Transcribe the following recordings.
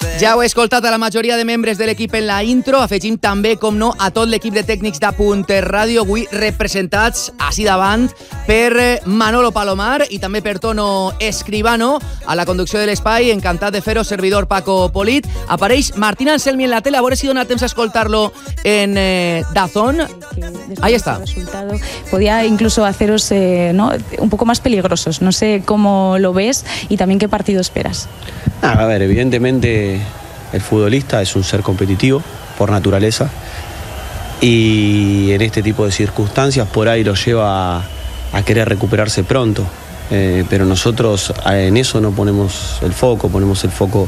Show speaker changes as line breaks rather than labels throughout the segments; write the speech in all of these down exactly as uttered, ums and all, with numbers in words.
Ja heu escoltat a la majoria de membres de l'equip en la intro, afegim també, com no, a tot l'equip de tècnics de Punt Ràdio, avui representats així davant per Manolo Palomar i també per Tono Escribano a la conducció de l'espai. Encantat de fer-ho, servidor Paco Polit. Apareix Martín Anselmi en la tele, a veure si dona temps a escoltar-lo en eh, Dazón. Ahí está.
Resultado podía incluso haceros eh, ¿no? un poco más peligrosos. No sé cómo lo ves y también qué partido esperas.
Ah, a ver, evidentemente el futbolista es un ser competitivo por naturaleza y en este tipo de circunstancias por ahí lo lleva a, a querer recuperarse pronto, eh, pero nosotros en eso no ponemos el foco, ponemos el foco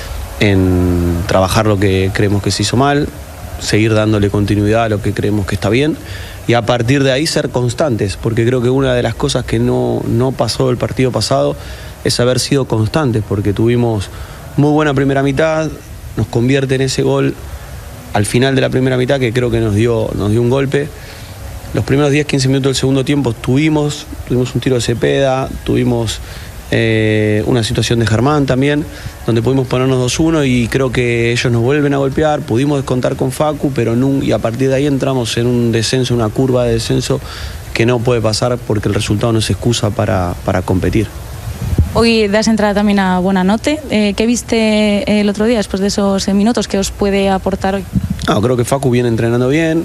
en trabajar lo que creemos que se hizo mal, seguir dándole continuidad a lo que creemos que está bien y a partir de ahí ser constantes, porque creo que una de las cosas que no, no pasó el partido pasado es haber sido constantes, porque tuvimos muy buena primera mitad, nos convierte en ese gol al final de la primera mitad que creo que nos dio, nos dio un golpe. Los primeros diez quince minutos del segundo tiempo tuvimos, tuvimos un tiro de Cepeda, tuvimos eh, una situación de Germán también, donde pudimos ponernos dos uno y creo que ellos nos vuelven a golpear, pudimos descontar con Facu, pero no, y a partir de ahí entramos en un descenso, una curva de descenso que no puede pasar porque el resultado no se excusa para, para competir.
Hoy das entrada también a Buonanotte. Eh, ¿Qué viste el otro día después de esos minutos? ¿Qué os puede aportar hoy?
No, creo que Facu viene entrenando bien,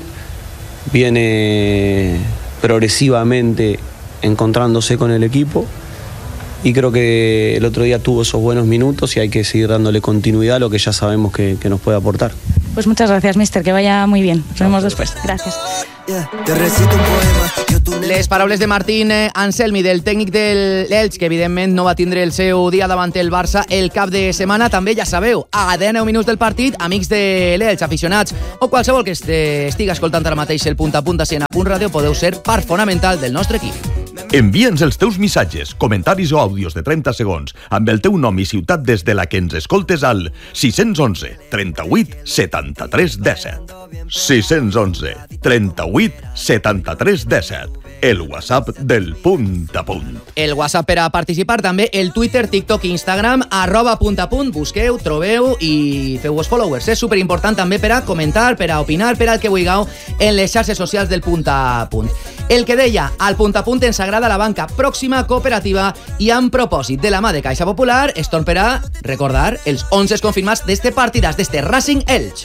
viene progresivamente encontrándose con el equipo y creo que el otro día tuvo esos buenos minutos y hay que seguir dándole continuidad a lo que ya sabemos que, que nos puede aportar.
Pues muchas gracias, mister, que vaya muy bien. Nos vemos después. Gracias.
Te recito un poema. Les paraules de Martín Anselmi, del tècnic de l'Elx, que evidentment no va tindre el seu dia davant el Barça el cap de setmana. També, ja sabeu, a deu minuts del partit, amics de l'Elx, aficionats o qualsevol que estigui escoltant ara mateix el Punt a Punt a Punt Ràdio, podeu ser part fonamental del nostre equip.
Envia'ns els teus missatges, comentaris o àudios de trenta segons amb el teu nom i ciutat des de la que ens escoltes al sis u u, trenta-vuit, setanta-tres, disset. sis u u, trenta-vuit, setanta-tres, disset. El WhatsApp del Punt a Punt.
El WhatsApp per a participar, també el Twitter, TikTok i Instagram, arroba Punt a Punt. Busqueu, trobeu i feu-vos followers. És superimportant també per a comentar, per a opinar, per al que vulgueu en les xarxes socials del Punt a Punt. El que deia, al Punt a Punt ens agrada la banca pròxima, cooperativa i amb propòsit de la mà de Caixa Popular, és torn per a recordar els onze confirmats d'este partidàs, d'este Racing Elx.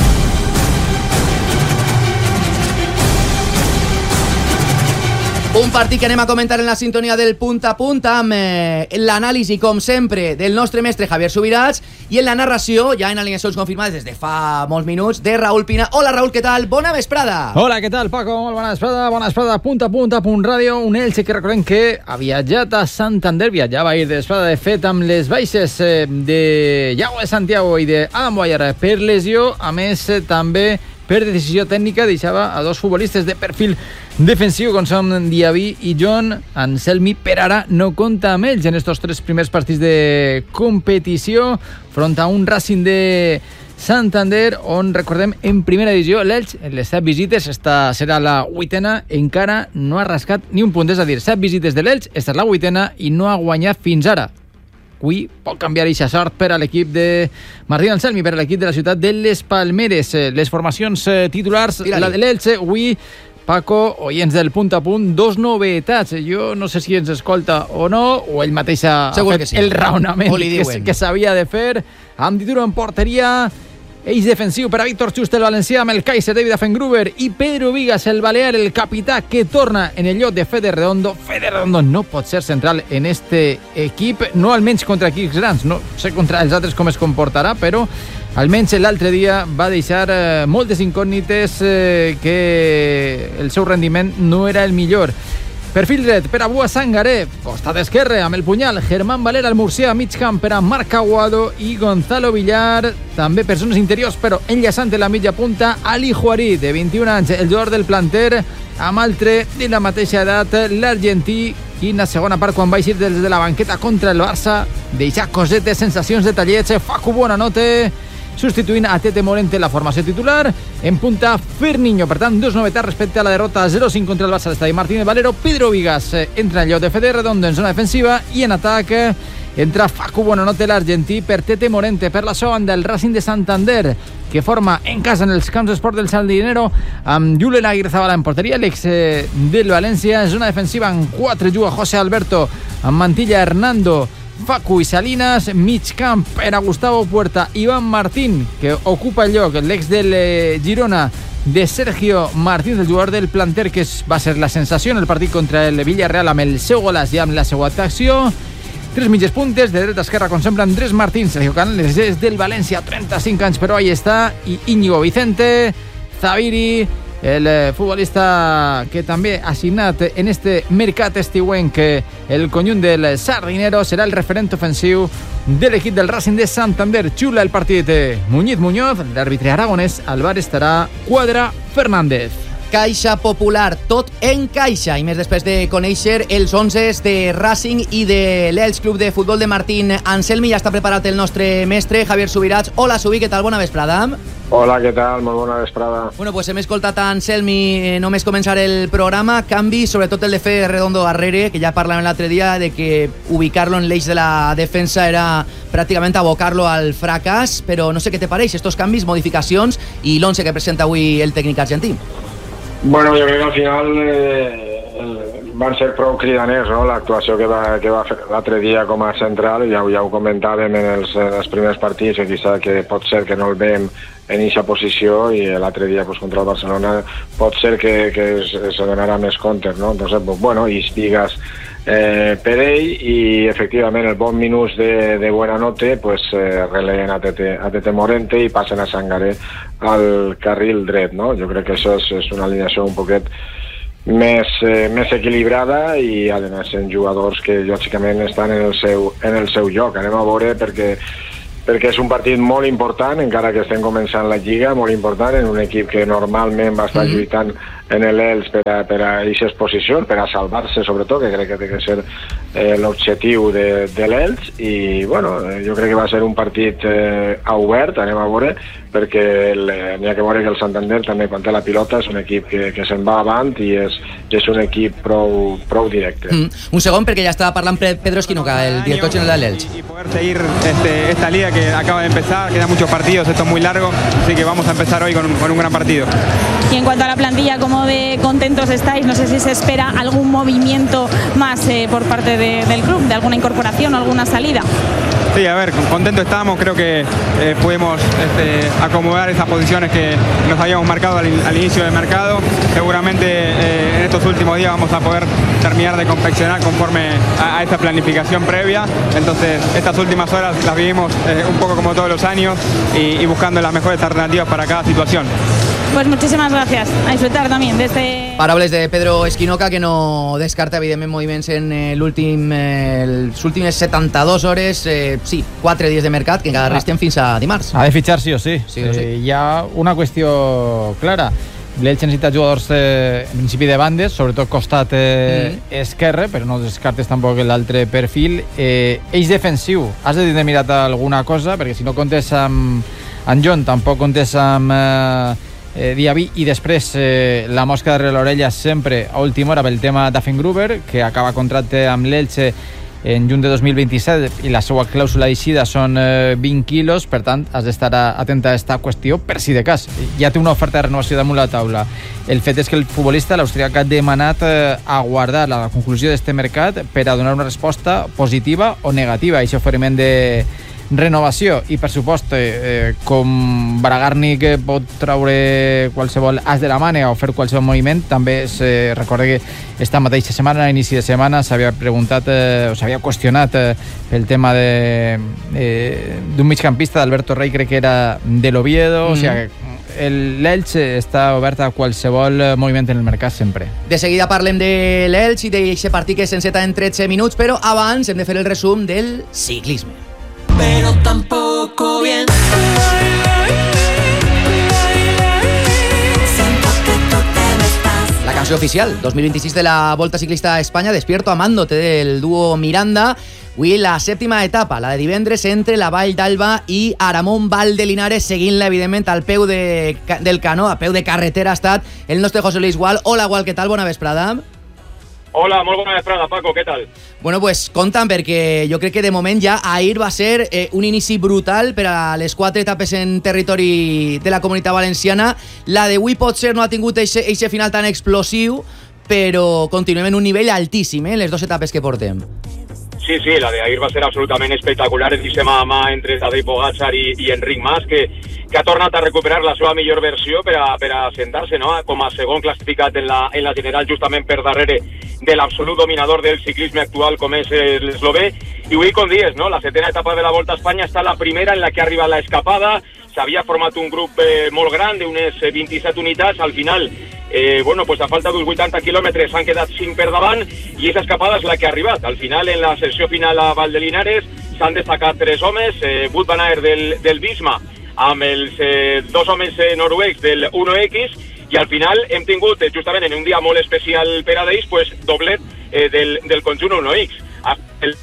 Un partit que anem a comentar en la sintonia del Punt a Punt amb eh, l'anàlisi, com sempre, del nostre mestre Javier Subirats i en la narració, ja en alineacions confirmades des de fa molts minuts, de Raúl Pina. Hola, Raúl, què tal? Bona vesprada!
Hola, què tal, Paco? Molt bona vesprada, bona vesprada, Punt a Punt a Punt Ràdio. Un Elx que recordem que ha viatjat a Santander, viatjava ahir de vesprada, de fet, amb les baixes eh, de Yago de Santiago i d'Adam Boyer per lesió, a més, eh, també per decisió tècnica deixava a dos futbolistes de perfil defensiu com són Diaby i John Anselmi. Per ara no compta amb ells en estos tres primers partits de competició front a un Racing de Santander on, recordem, en primera divisió l'Elx en les set visites, esta serà la vuitena, encara no ha rascat ni un punt, és a dir, set visites de l'Elx, esta és la vuitena i no ha guanyat fins ara. Avui pot canviar aquesta sort per a l'equip de Martín Anselmi, per a l'equip de la ciutat de les Palmeres. Les formacions titulars, Tira-li. La de l'Elche, avui, Paco, oients del Punt a Punt, dos novetats. Jo no sé si ens escolta o no, o ell mateix ha
Segur
fet
sí.
el raonament que, que s'havia de fer. Amb Dituro en porteria, eix defensiu per a Víctor Just, el valencià, amb el Kaiser, David Affengruber i Pedro Vigas, el balear, el capità, que torna en el lloc de Fede Redondo. Fede Redondo no pot ser central en este equip, no almenys contra equips grans, no sé contra els altres com es comportarà, però almenys l'altre dia va deixar eh, moltes incògnites, eh, que el seu rendiment no era el millor. Perfil dret per a Bua Sangaré, costat esquerre amb el punyal, Germán Valera, el murcià, mig camp per a Marc Aguado i Gonzalo Villar, també per zones interiors, però enllaçant la mitja punta, Ali Juarí, de vint-i-un anys, el jugador del planter, amb altre de la mateixa edat, l'argentí, i en la segona part, quan va eixir des de la banqueta contra el Barça, deixar cosetes, sensacions, detallets, Facu Buonanotte, substituint a Tete Morente la formació titular. En punta, Ferniño. Per tant, dos novetats respecte a la derrota zero cinc contra el Barça a l'estadi Martínez Valero. Pedro Vigas entra en lloc de Fede Redondo en zona defensiva i en atac entra Facu Buonanotte l'argentí per Tete Morente. Per la seva banda, el Racing de Santander, que forma en casa en els camps d'esport del Sardinero, amb Julen Aguirrezabala en porteria, l'ex eh, del València. Zona defensiva en quatre juga José Alberto, amb Mantilla, Hernando, Facu i Salinas. Mig camp per a Gustavo Puerta, Iván Martín, que ocupa el lloc, l'ex del eh, Girona, de Sergio Martín, el jugador del planter, que es, va ser la sensació en el partit contra el Villarreal amb el seu golaç i amb la seva acció. Tres mitges puntes, de dreta a esquerra, com sempre, Andrés Martín. Sergio Canales és del València, trenta-cinc anys, però ahí està. I Íñigo Vicente, Zaviri, el eh, futbolista que també ha signat en este mercat estiuenc el conjunt del Sardinero, serà el referent ofensiu de l'equip del Racing de Santander. Xula el partit. Muñiz Muñoz, l'àrbitre aragonès, al bar estarà Quadra Fernández.
Caixa Popular, tot en caixa, i més després de conèixer els onzes de Racing i de l'Elx Club de Futbol de Martín Anselmi. Ja està preparat el nostre mestre Javier Subirats. Hola, Subi, què tal? Bona vesprada.
Hola, què tal? Molt bona vesprada.
Bueno, pues hem escoltat a Anselmi eh, només començar el programa. Canvi, sobretot el de fer Redondo Barrere, que ja parlàvem l'altre dia de que ubicar-lo en l'eix de la defensa era pràcticament abocar-lo al fracàs, però no sé què te pareix, estos canvis, modificacions i l'onze que presenta avui el tècnic argentí.
Bueno, jo crec que al final eh, van ser prou cridaners, no?, l'actuació que va, que va fer l'altre dia com a central. Ja, ja ho comentàvem en els, en els primers partits, que quizà que pot ser que no el veiem en aquesta posició, i l'altre dia pues, contra el Barcelona pot ser que, que es, se donarà més comptes, no? Entonces, pues, bueno, i espigues eh, per ell, i efectivament el bon minús de, de Buenanotte pues, eh, releen a Tete, a Tete Morente i passen a Sangaré al carril dret, no? Jo crec que això és, és una alineació un poquet més, eh, més equilibrada, i a més en jugadors que lògicament estan en el seu, en el seu lloc. Anem a veure perquè perquè és un partit molt important, encara que estem començant la Lliga, molt important, en un equip que normalment va estar lluitant en l'Elx per a, per a aquestes posicions, per a salvar-se sobretot, que crec que té que ser eh, l'objectiu de, de l'Elx. I bueno, jo crec que va ser un partit eh, obert, anem a veure, perquè n'hi ha que veure que el Santander també, quan té la pilota, és un equip que, que se'n va avant i és, és un equip prou, prou directe.
Mm. Un segon, perquè ja estava parlant Pedro Esquinoca, el director general de l'Elx.
Y poder seguir este, esta liga que acaba de empezar, quedan muchos partidos, esto es muy largo, así que vamos a empezar hoy con, con un gran partido.
Y en cuanto a la plantilla, ¿cómo de contentos estáis? No sé si se espera algún movimiento más eh, por parte de, del club, de alguna incorporación o alguna salida.
Sí, a ver, contento estamos, creo que eh, pudimos este, acomodar esas posiciones que nos habíamos marcado al, al inicio del mercado. Seguramente eh, en estos últimos días vamos a poder terminar de confeccionar conforme a, a esta planificación previa. Entonces, estas últimas horas las vivimos eh, un poco como todos los años y, y buscando las mejores alternativas para cada situación.
Pues muchísimas gracias. A disfrutar también de este...
Paraules de Pedro Esquinoca, que no descarta evidentment moviments en eh, l'últim eh, les últimes setanta-dues hores, eh, sí, quatre dies de mercat que encara resten fins a dimarts.
Ha de fitxar sí o sí,
sí, o sí.
Eh, hi ha una qüestió clara. L'Elx necessita jugadors eh, en principi de bandes, sobretot costat eh, mm. esquerre, però no descartes tampoc l'altre perfil. Eh, eix defensiu, has de mirar alguna cosa, perquè si no comptes amb, amb John, tampoc comptes amb eh, eh, Diaby, i després eh, la mosca darrere l'orella sempre a última hora pel tema d'Affengruber, que acaba contracte amb l'Elche en juny de dos mil vint-i-set i la seva clàusula d'eixida són eh, vint quilos, per tant has d'estar atenta a aquesta qüestió per si de cas. Ja té una oferta de renovació damunt la taula. El fet és que el futbolista, l'austriac, ha demanat eh, aguardar la conclusió d'este mercat per a donar una resposta positiva o negativa a aquest oferiment de renovació. I per supost, eh, com Bragarnik pot traure qualsevol as de la mànega o fer qualsevol moviment, també es eh, recorda que esta mateixa setmana, a inici de setmana, s'havia preguntat eh, o s'havia qüestionat eh, pel tema de eh, d'un migcampista d'Alberto Rey, crec que era de l'Oviedo, mm. o sigui, l'Elx està obert a qualsevol moviment en el mercat sempre.
De seguida parlem de l'Elx i d'aquest partit que s'enceta en tretze minuts, però abans hem de fer el resum del ciclisme.
Pero tampoco bien.
La canción oficial dos mil veintiséis de la Volta Ciclista a España, Despierto amándote, del dúo Miranda. Avui la sèptima etapa, la de divendres, entre la Vall d'Alba i Aramón Val de Linares, seguint-la evidentment al peu de, del canó, a peu de carretera ha estat el nostre José Luis Gual. Hola Gual, què tal? Bona vesprada.
Hola, molt bona vesprada, Paco, què tal?
Bueno, pues conta'm, perquè jo crec que de moment ja ahir va ser eh, un inici brutal per a les quatre etapes en territori de la Comunitat Valenciana. La d'avui potser no ha tingut eixe final tan explosiu, però continuem en un nivell altíssim, eh, les dues etapes que portem.
Sí, sí, la de ahir va ser absolutament espectacular, el disc mà a mà entre Tadej Pogačar i, i Enric Mas, que, que ha tornat a recuperar la seva millor versió per a, per a sentar-se, no?, com a segon classificat en la, en la general, justament per darrere de l'absolut dominador del ciclisme actual com és l'eslové. I avui, com dies, no?, la setena etapa de la Volta a Espanya està la primera en la que ha arribat la escapada. S'havia format un grup eh, molt gran, d'unes vint-i-set unitats. Al final, eh, bueno, pues a falta d'uns vuitanta quilòmetres s'han quedat cinc per davant i aquesta escapada és la que ha arribat. Al final, en la sessió final a Valdelinares, s'han destacat tres homes, eh, Wout van Aert del, del Visma, amb els eh, dos homes eh, noruecs del uno equis, i al final hem tingut, eh, justament en un dia molt especial per a ells, pues, doblet eh, del, del conjunt uno equis. El...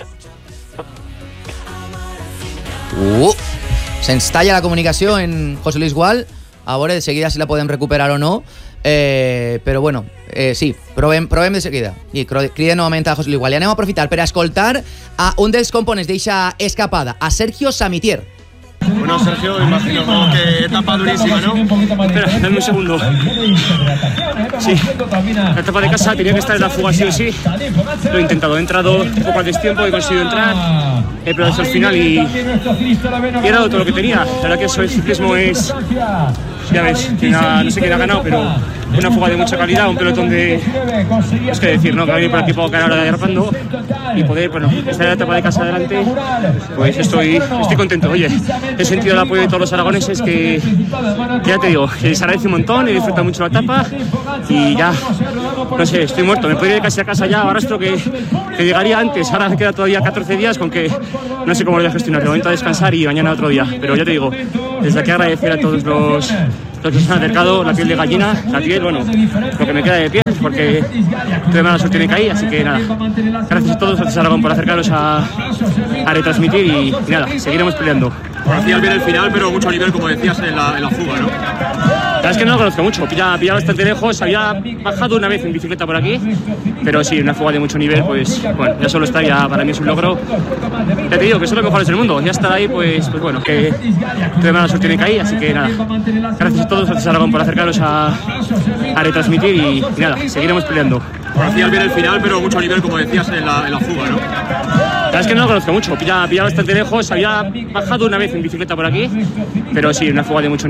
Uh, se'ns talla la comunicació en José Luis Gual, a veure de seguida si la podem recuperar o no, eh, però bueno, eh, sí, provem, provem de seguida. I crida novament a José Luis Gual. I anem a aprofitar per a escoltar a un dels components d'eixa escapada, a Sergio Samitier.
Bueno, Sergio, imagino que etapa durísima, ¿no?
Espera, dame un segundo. Sí, la etapa de casa tenía que estar en la fuga sí o sí. Lo he intentado, he entrado un poco a destiempo, he conseguido entrar, he peleado hasta el final y, y he dado todo lo que tenía. La verdad que eso, el ciclismo es, ya ves, quien ha, no sé quién ha ganado, pero una fuga de mucha calidad, un pelotón de... Es que decir, ¿no? Que va a venir por aquí para ganar ahora derrapando y poder, bueno, estar en la etapa de casa adelante, pues estoy, estoy contento. Oye, he sentido el apoyo de todos los aragoneses que, que ya te digo, que se agradece un montón, he disfrutado mucho la etapa y ya, no sé, estoy muerto. Me podría ir casi a casa ya, arrastro que, que llegaría antes. Ahora me queda todavía catorce días con que no sé cómo lo voy a gestionar. De momento a descansar y mañana otro día. Pero ya te digo, desde aquí agradecer a todos los... los que se han acercado, la piel de gallina, la piel, bueno, lo que me queda de piel, porque tuve mala suerte y me caí, así que nada, gracias a todos, gracias a Aragón por acercaros a, a retransmitir y, y nada, seguiremos peleando.
Hacías bien el final, pero mucho nivel, como decías, en la, en la fuga, ¿no?
La verdad es que no lo conozco mucho, pilla, pilla bastante lejos, había bajado una vez en bicicleta por aquí, pero sí, una fuga de mucho nivel, pues bueno, ya solo está, ya para mí es un logro. Ya te digo que son los mejores del mundo, ya estar ahí, pues, pues bueno, que tuve mala suerte y me caí, así que nada, gracias a todos, gracias a Aragón por acercaros a, a retransmitir y, y nada, seguiremos peleando.
Hacías bien el final, pero mucho nivel, como decías, en la, en la fuga, ¿no?
La verdad es que no lo conozco mucho, pilla, pilla bastante lejos, había bajado una vez en bicicleta por aquí, pero sí, una fuga de mucho nivel.